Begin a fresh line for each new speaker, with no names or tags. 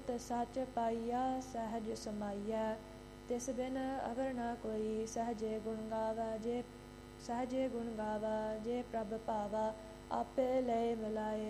ਅੰਮ੍ਰਿਤ ਸੱਚ ਪਾਈਆ ਸਹਿਜ ਸਮਾਈਆ। ਤਿਸ ਬਿਨ ਅਵਰ ਨ ਕੋਈ ਸਹਜੇ ਗੁਣ ਗਾਵਾ ਜੇ ਪ੍ਰਭ ਭਾਵਾ। ਆਪੇ ਲਏ ਮਿਲਾਏ